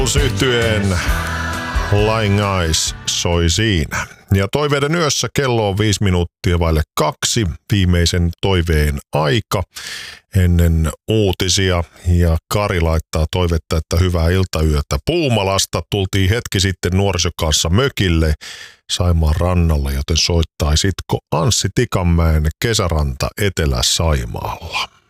Yhtyeen Lying Eyes soi siinä. Ja toiveiden yössä kello on 5 minuuttia vaille 2, viimeisen toiveen aika ennen uutisia. Ja Kari laittaa toivetta, että hyvää iltayötä. Puumalasta tultiin hetki sitten nuorison kanssa mökille Saimaan rannalla, joten soittaisitko Anssi Tikanmäen Kesäranta Etelä-Saimaalla?